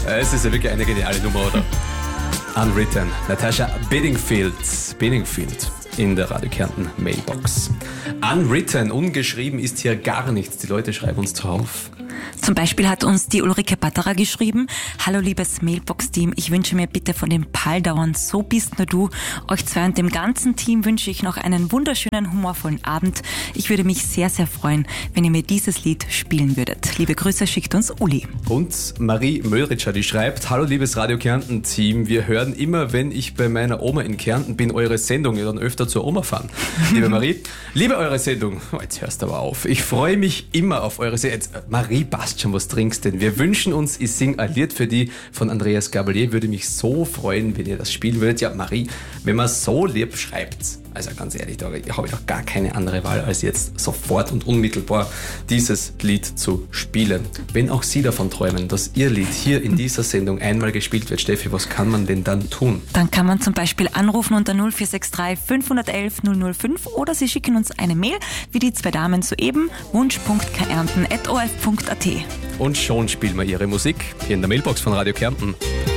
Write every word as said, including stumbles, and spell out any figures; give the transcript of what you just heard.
Es ist ja wirklich eine geniale Nummer, oder? Unwritten, Natasha Bedingfield, Bedingfield in der Radio Kärnten Mailbox. Unwritten, ungeschrieben ist hier gar nichts. Die Leute schreiben uns drauf. Zum Beispiel hat uns die Ulrike Batterer geschrieben: Hallo liebes Mailbox-Team, ich wünsche mir bitte von den Paldauern So bist nur du. Euch zwei und dem ganzen Team wünsche ich noch einen wunderschönen, humorvollen Abend. Ich würde mich sehr, sehr freuen, wenn ihr mir dieses Lied spielen würdet. Liebe Grüße schickt uns Uli. Und Marie Möllritscher, die schreibt: Hallo liebes Radio Kärnten-Team, wir hören immer, wenn ich bei meiner Oma in Kärnten bin, eure Sendung, ja dann öfter zur Oma fahren. Liebe Marie, liebe eure Sendung. Oh, jetzt hörst du aber auf. Ich freue mich immer auf eure Sendung. Jetzt, Marie, passt schon, was trinkst denn? Wir wünschen uns, ich sing ein Lied für die von Andreas Gabalier. Würde mich so freuen, wenn ihr das spielen würdet. Ja, Marie, wenn man so lieb schreibt, also ganz ehrlich, da habe ich doch gar keine andere Wahl, als jetzt sofort und unmittelbar dieses Lied zu spielen. Wenn auch Sie davon träumen, dass Ihr Lied hier in dieser Sendung einmal gespielt wird, Steffi, was kann man denn dann tun? Dann kann man zum Beispiel anrufen unter null vier sechs drei fünf eins eins null null fünf oder Sie schicken uns eine Mail, wie die zwei Damen soeben, wunsch punkt kärnten at o f punkt a t. Und schon spielen wir Ihre Musik hier in der Mailbox von Radio Kärnten.